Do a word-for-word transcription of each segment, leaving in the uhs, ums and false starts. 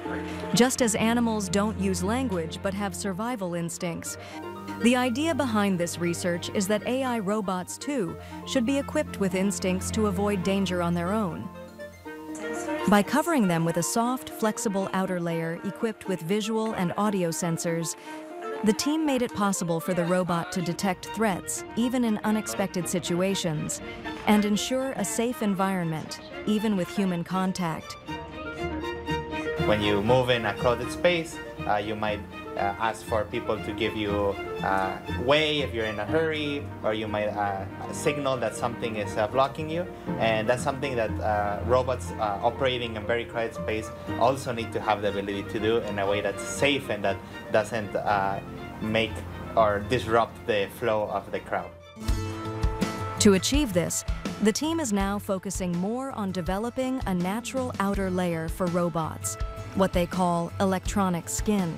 Just as animals don't use language but have survival instincts, the idea behind this research is that A I robots, too, should be equipped with instincts to avoid danger on their own. By covering them with a soft, flexible outer layer equipped with visual and audio sensors, the team made it possible for the robot to detect threats, even in unexpected situations, and ensure a safe environment, even with human contact. When you move in a crowded space, uh, you might uh, ask for people to give you uh, way if you're in a hurry, or you might uh, signal that something is uh, blocking you. And that's something that uh, robots uh, operating in very crowded space also need to have the ability to do in a way that's safe and that doesn't uh, make or disrupt the flow of the crowd. To achieve this, the team is now focusing more on developing a natural outer layer for robots, what they call electronic skin.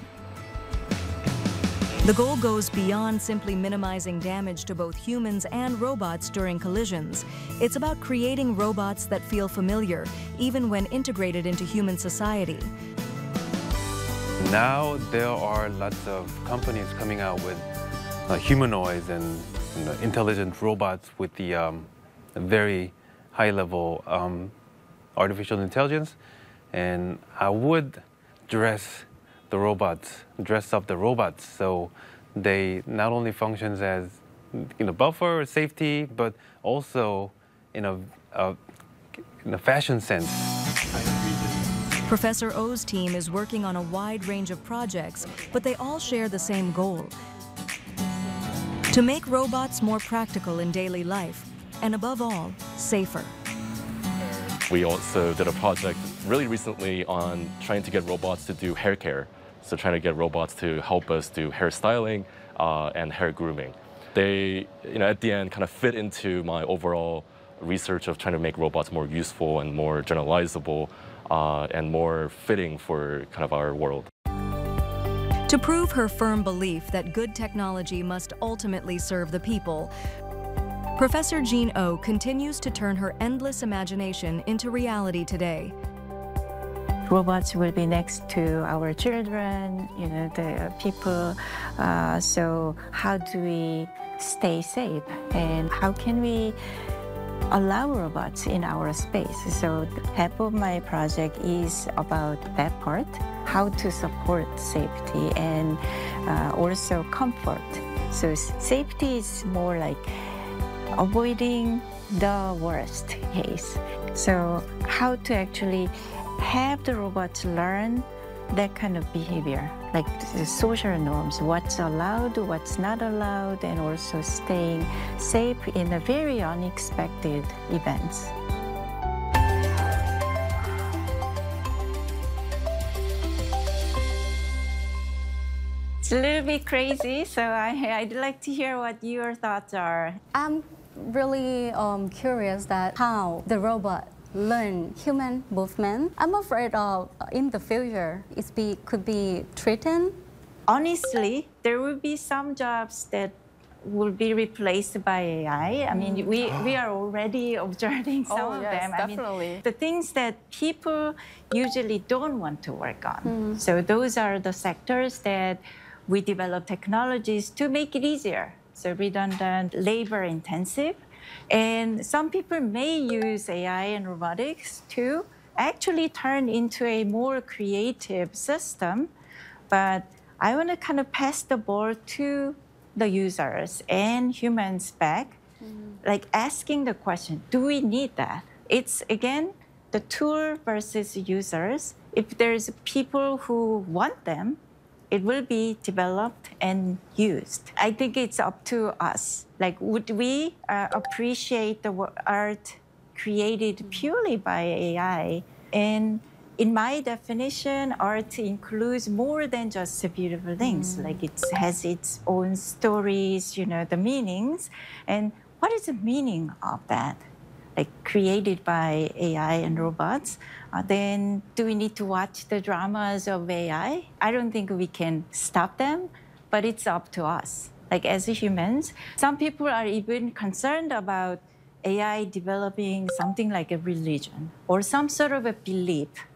The goal goes beyond simply minimizing damage to both humans and robots during collisions. It's about creating robots that feel familiar, even when integrated into human society. Now there are lots of companies coming out with uh, humanoids and, and uh, intelligent robots with the um, very high-level um, artificial intelligence. And I would dress the robots, dress up the robots so they not only functions as, you know, buffer, safety, but also in a, a, in a fashion sense. Professor Oh's team is working on a wide range of projects, but they all share the same goal: to make robots more practical in daily life, and above all, safer. We also did a project really recently on trying to get robots to do hair care. So trying to get robots to help us do hair styling uh, and hair grooming. They, you know, at the end kind of fit into my overall research of trying to make robots more useful and more generalizable uh, and more fitting for kind of our world. To prove her firm belief that good technology must ultimately serve the people, Professor Jean Oh continues to turn her endless imagination into reality today. Robots will be next to our children, you know, the people. Uh, so how do we stay safe? And how can we allow robots in our space? So half of my project is about that part, how to support safety and uh, also comfort. So safety is more like avoiding the worst case. So how to actually have the robots learn that kind of behavior, like the social norms, what's allowed, what's not allowed, and also staying safe in a very unexpected events. It's a little bit crazy, so I, I'd like to hear what your thoughts are. I'm really um, curious that how the robot learn human movement. I'm afraid of in the future it be, could be threatened. Honestly, there will be some jobs that will be replaced by A I. I mean, we, we are already observing some oh, of yes, them. Definitely. I mean, the things that people usually don't want to work on. Mm. So those are the sectors that we develop technologies to make it easier. So redundant, labor intensive. And some people may use A I and robotics to actually turn into a more creative system. But I want to kind of pass the ball to the users and humans back, mm-hmm. like asking the question, do we need that? It's, again, the tool versus users. If there's people who want them, it will be developed and used. I think it's up to us. Like, would we uh, appreciate the art created purely by A I? And in my definition, art includes more than just beautiful things. Mm. Like, it has its own stories, you know, the meanings. And what is the meaning of that? Like, created by A I and robots, uh, then do we need to watch the dramas of A I? I don't think we can stop them, but it's up to us. Like, as humans, some people are even concerned about A I developing something like a religion or some sort of a belief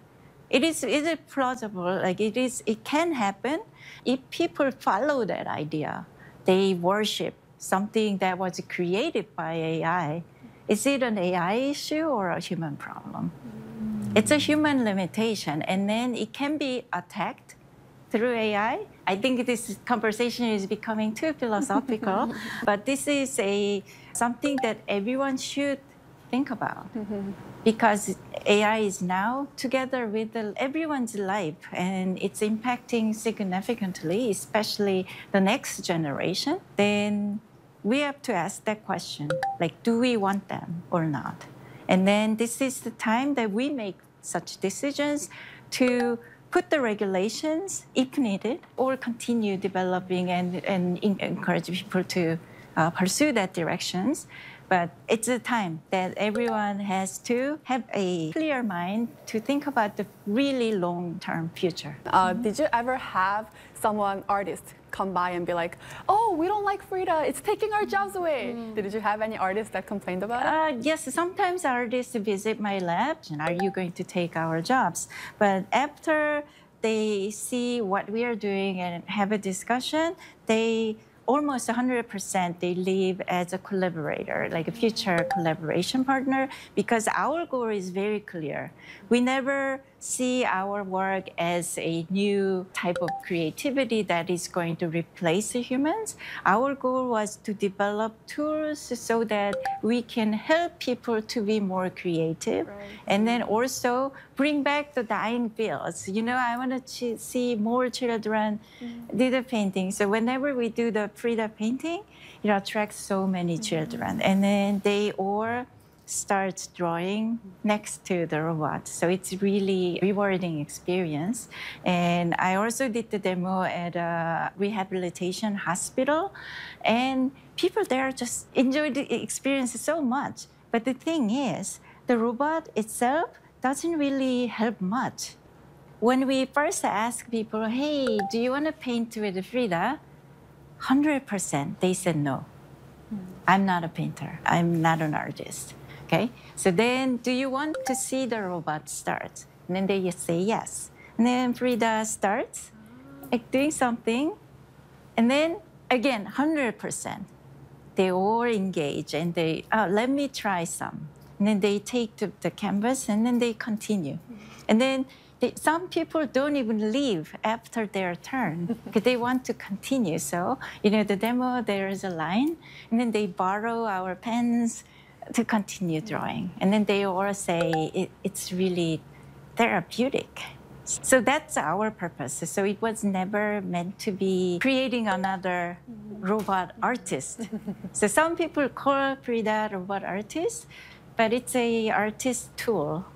It is, it is plausible, like it is, it can happen if people follow that idea. They worship something that was created by A I. Is it an A I issue or a human problem? Mm. It's a human limitation, and then it can be attacked through A I. I think this conversation is becoming too philosophical, but this is a something that everyone should think about. Mm-hmm. Because A I is now together with the, everyone's life, and it's impacting significantly, especially the next generation. Then we have to ask that question, like, do we want them or not? And then this is the time that we make such decisions to put the regulations if needed, or continue developing and, and encourage people to uh, pursue that directions. But it's a time that everyone has to have a clear mind to think about the really long-term future. Uh, did you ever have someone, artist, come by and be like, oh, we don't like Frida, it's taking our jobs away? Mm. Did you have any artists that complained about it? Uh, yes, sometimes artists visit my lab and are you going to take our jobs? But after they see what we are doing and have a discussion, they almost one hundred percent they leave as a collaborator, like a future collaboration partner, because our goal is very clear. We never see our work as a new type of creativity that is going to replace the humans. Our goal was to develop tools so that we can help people to be more creative, right. And then also bring back the dying fields. You know, I want to ch- see more children mm-hmm. do the painting. So whenever we do the Frida painting, it attracts so many children. And then they all start drawing next to the robot. So it's really rewarding experience. And I also did the demo at a rehabilitation hospital. And people there just enjoyed the experience so much. But the thing is, the robot itself doesn't really help much. When we first asked people, hey, do you want to paint with Frida? one hundred percent they said no. Mm. I'm not a painter. I'm not an artist. Okay? So then, do you want to see the robot start? And then they just say yes. And then Frida starts like doing something. And then, again, one hundred percent they all engage and they, oh, let me try some. And then they take the, the canvas and then they continue. And then they, some people don't even leave after their turn because they want to continue. So, you know, the demo, there is a line, and then they borrow our pens to continue drawing. And then they all say it, it's really therapeutic. So that's our purpose. So it was never meant to be creating another robot artist. So some people call Frida robot artist, but it's a artist tool.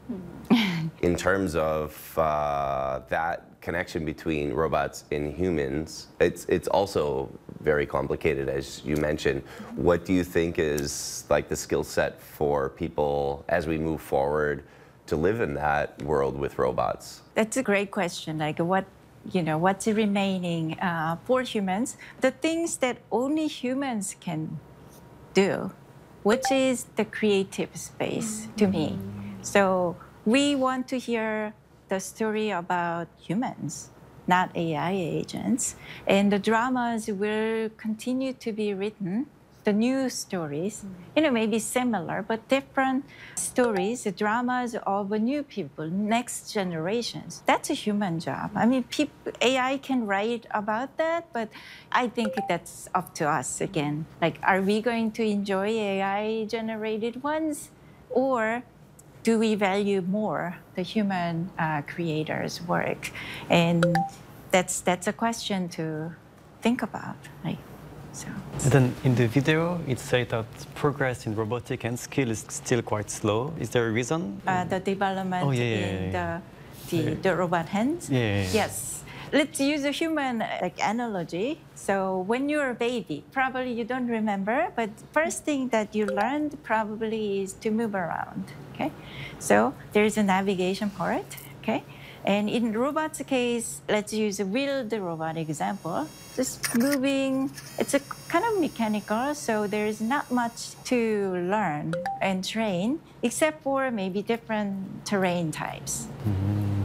In terms of uh, that connection between robots and humans, it's it's also very complicated, as you mentioned. What do you think is like the skill set for people as we move forward to live in that world with robots? That's a great question. Like what, you know, what's remaining uh, for humans? The things that only humans can do, which is the creative space to me. So we want to hear the story about humans, not A I agents. And the dramas will continue to be written, the new stories, you know, maybe similar, but different stories, the dramas of new people, next generations. That's a human job. I mean, people, A I can write about that, but I think that's up to us again. Like, are we going to enjoy A I-generated ones? Or do we value more the human uh, creators' work? And that's that's a question to think about. Like, so. And then in the video, it said that progress in robotic and skill is still quite slow. Is there a reason? Uh, the development oh, yeah, yeah, in yeah. the the, the robot hands. Yeah, yeah, yeah. Yes. Let's use a human like analogy. So when you're a baby, probably you don't remember, but first thing that you learned probably is to move around. Okay, so there's a navigation part. Okay, and in robot's case, let's use a wheeled robot example. Just moving. It's a kind of mechanical, so there's not much to learn and train, except for maybe different terrain types. Mm-hmm.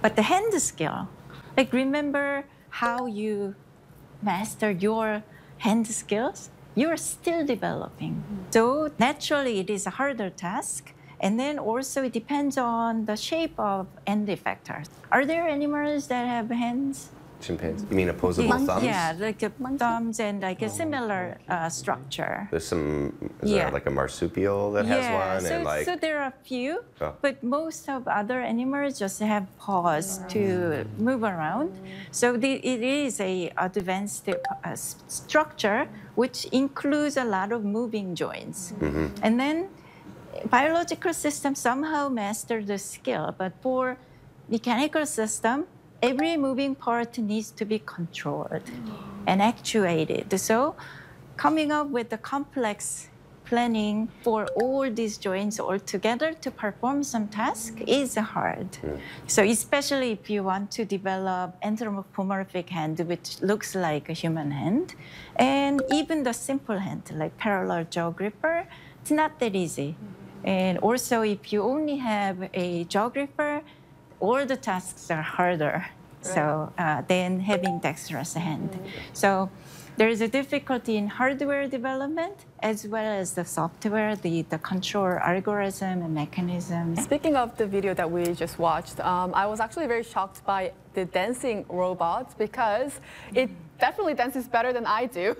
But the hand skill, like remember how you master your hand skills? You're still developing. So naturally, it is a harder task. And then also it depends on the shape of end effectors. Are there animals that have hands? Chimpanzee. You mean opposable Yeah, thumbs? Yeah, like a thumbs and like a similar uh, structure. There's some, is Yeah. there like a marsupial that Yeah, has one? so, and like, so there are a few, Oh. but most of other animals just have paws to move around. So the, it is a advanced uh, s- structure which includes a lot of moving joints. And then biological systems somehow master the skill, but for mechanical system, every moving part needs to be controlled and actuated. So coming up with the complex planning for all these joints all together to perform some task is hard. So especially if you want to develop anthropomorphic hand, which looks like a human hand, and even the simple hand, like parallel jaw gripper, it's not that easy. And also if you only have a jaw gripper, all the tasks are harder. So uh, than having dexterous hand. So there is a difficulty in hardware development as well as the software, the, the control algorithm and mechanisms. Speaking of the video that we just watched, um, I was actually very shocked by the dancing robots because it definitely dances better than I do.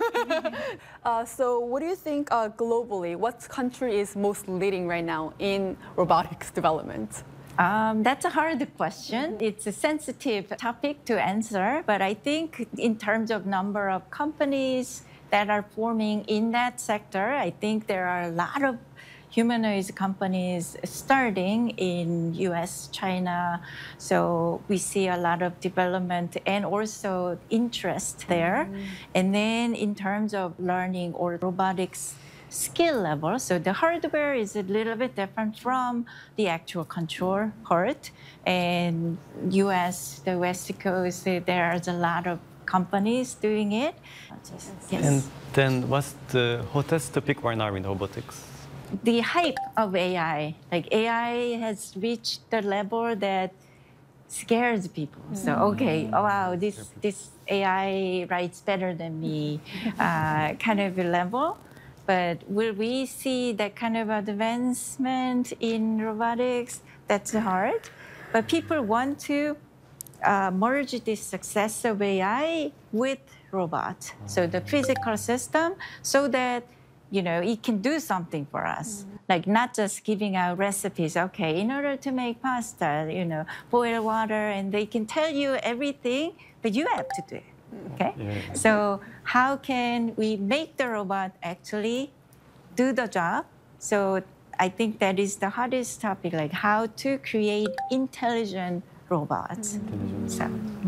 uh, so what do you think uh, globally, what country is most leading right now in robotics development? Um, that's a hard question. It's a sensitive topic to answer, but I think in terms of number of companies that are forming in that sector, I think there are a lot of humanoid companies starting in U S, China. So we see a lot of development and also interest there. Mm-hmm. And then in terms of learning or robotics skill level, so the hardware is a little bit different from the actual control part. And U S, the West Coast, there's a lot of companies doing it. Yes. And then what's the hottest topic right now in robotics? The hype of A I, like A I has reached the level that scares people. So, okay, oh, wow, this, this A I writes better than me, uh, kind of a level. But will we see that kind of advancement in robotics? That's hard. But people want to uh, merge this success of A I with robots. So the physical system, so that you know it can do something for us. Mm-hmm. Like not just giving out recipes. Okay, in order to make pasta, you know, boil water, and they can tell you everything, but you have to do it. Okay, yeah. So how can we make the robot actually do the job? So I think that is the hardest topic, like how to create intelligent robots. Mm-hmm. So, mm-hmm.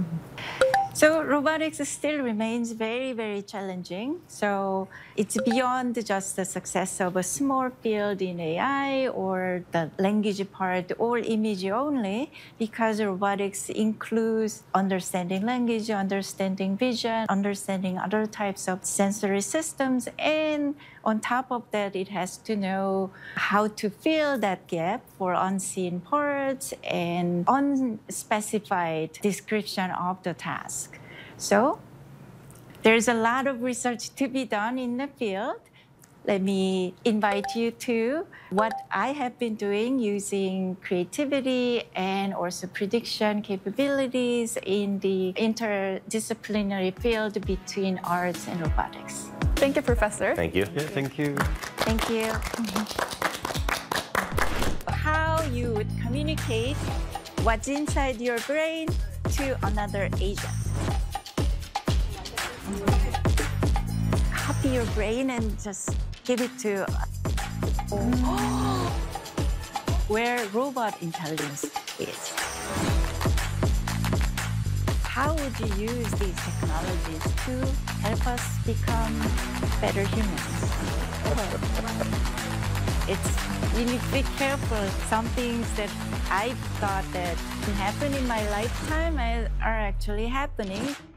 so robotics still remains very, very challenging. So it's beyond just the success of a small field in A I or the language part or image only, because robotics includes understanding language, understanding vision, understanding other types of sensory systems, and on top of that, it has to know how to fill that gap for unseen parts and unspecified description of the task. So there's a lot of research to be done in the field. Let me invite you to what I have been doing using creativity and also prediction capabilities in the interdisciplinary field between arts and robotics. Thank you, Professor. Thank you. Yeah, thank you. Thank you. How you would communicate what's inside your brain to another agent. Copy your brain and just give it to where robot intelligence is. How would you use these technologies to help us become better humans? It's really be careful. Some things that I thought that can happen in my lifetime are actually happening.